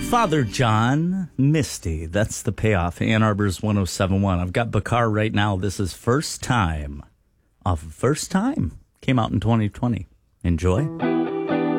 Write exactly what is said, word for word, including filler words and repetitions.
Father John Misty. That's the payoff. Ann Arbor's one oh seven point one. I've got Bakar right now. This is First Time. Off of First Time. Came out in twenty twenty. Enjoy.